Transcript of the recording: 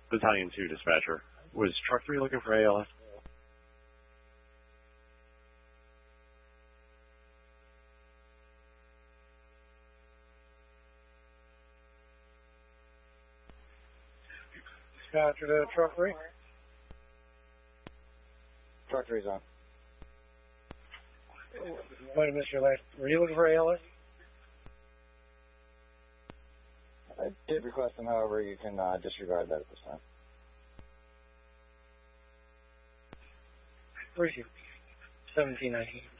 Battalion 2 dispatcher. Was Truck 3 looking for ALS? Dispatcher to Truck 3. Truck 3's on. Might have missed your last. Were you looking for ALS? I did request them, however, you can disregard that at this time. Where's you? 1719.